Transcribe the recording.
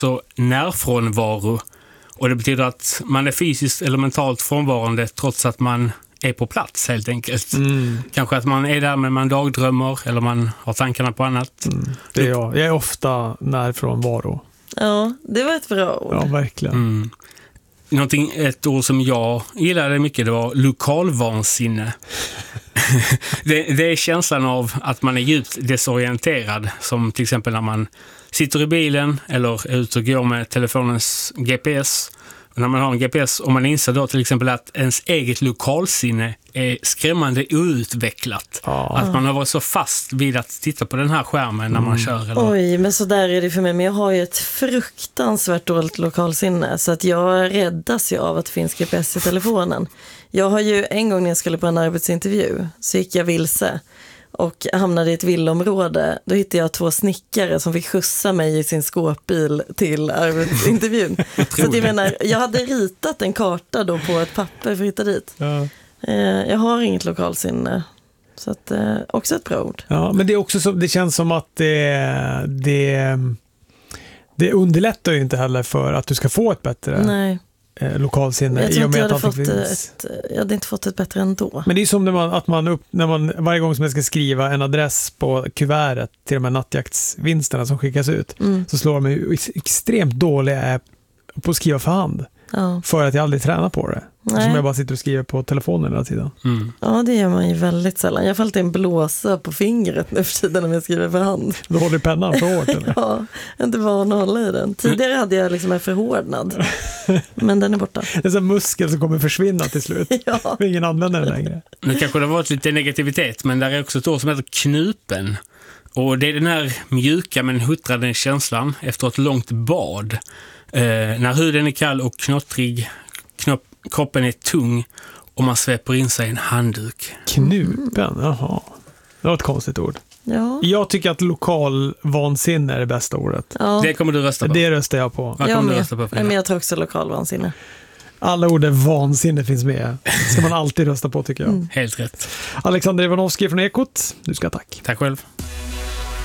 Så närfrånvaro, och det betyder att man är fysiskt eller mentalt frånvarande trots att man är på plats helt enkelt. Kanske att man är där men man dagdrömmer eller man har tankarna på annat. Det är jag. Jag är ofta närfrånvaro. Ja, det var ett bra ord. Ja, verkligen. Ett ord som jag gillade mycket, det var lokalvansinne. det är känslan av att man är djupt desorienterad, som till exempel när man sitter i bilen eller är ute och går med telefonens GPS. Och när man har en GPS och man inser då till exempel att ens eget lokalsinne är skrämmande outvecklat. Att man har varit så fast vid att titta på den här skärmen när man kör. Eller... Oj, men så där är det för mig. Men jag har ju ett fruktansvärt dåligt lokalsinne. Så att jag räddas ju av att det finns GPS i telefonen. Jag har ju en gång när jag skulle på en arbetsintervju så gick jag vilse. Och hamnade i ett villområde. Då hittade jag 2 snickare som fick skjutsa mig i sin skåpbil till arbetsintervjun. Så att jag menar, jag hade ritat en karta då på ett papper för att hitta dit. Ja. Jag har inget lokalsinne. Så att, också ett bra ord. Ja, men det är också så, det känns som att det underlättar ju inte heller för att du ska få ett bättre lokalsinne. Jag tror inte jag hade inte fått ett bättre ändå. Men det är som när man varje gång som jag ska skriva en adress på kuvertet till de här nattjaktsvinsterna som skickas ut, så slår de mig extremt dåliga på att skriva för hand. För att jag aldrig tränar på det. Som jag bara sitter och skriver på telefonen hela tiden. Ja, det gör man ju väldigt sällan. Jag har fallit en blåsa på fingret nu för tiden när jag skriver för hand. Du håller pennan för hårt, eller? Ja, jag är inte van att hålla i den. Tidigare hade jag liksom en förhårdnad. Men den är borta. Det är en sån muskel som kommer försvinna till slut. Ja. Ingen använder den längre. Nu kanske det har varit lite negativitet, men där är också ett ord som heter knupen. Och det är den här mjuka men huttrande känslan efter ett långt bad. När huden är kall och knottrig, kroppen är tung och man sveper in sig en handduk. Knupen, jaha. Det var ett konstigt ord. Ja. Jag tycker att lokalvansinne är det bästa ordet. Ja. Det kommer du rösta på. Det röstar jag på. Vad kommer du rösta på? Men jag tror också lokalvansinne. Alla ord är vansinne finns med. Ska man alltid rösta på, tycker jag. Helt rätt. Alexander Ivanovski från Ekot, du ska tack. Tack själv.